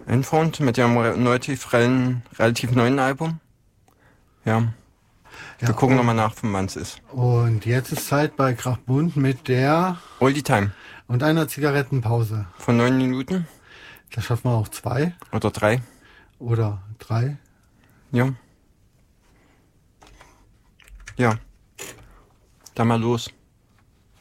Infront mit ihrem relativ neuen Album. Ja. Wir gucken nochmal nach, von wann es ist. Und jetzt ist Zeit bei Krachbund mit der Oldie Time. Und einer Zigarettenpause. Von 9 Minuten. Da schaffen wir auch 2. Oder 3. Oder 3. Ja. Ja. Dann mal los.